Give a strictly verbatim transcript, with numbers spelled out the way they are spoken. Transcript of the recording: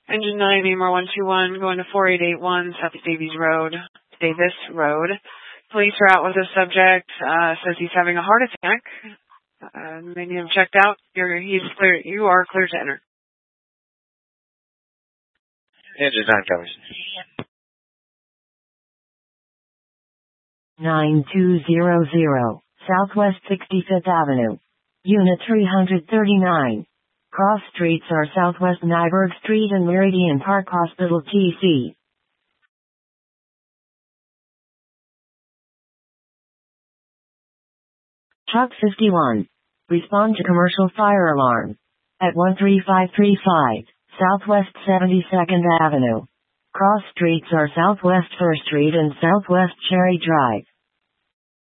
Engine nine, Amer one two one, going to four eight eight one South Davies Road, Davis Road. Police are out with the subject. Uh, says he's having a heart attack. Uh, they need him checked out. You're, he's clear. You are clear to enter. Engine nine covers. nine two zero zero, Southwest sixty-fifth Avenue. Unit three thirty-nine. Cross streets are Southwest Nyberg Street and Meridian Park Hospital T C. Truck fifty-one. Respond to commercial fire alarm. At one three five three five, Southwest seventy-second Avenue. Cross streets are Southwest First Street and Southwest Cherry Drive.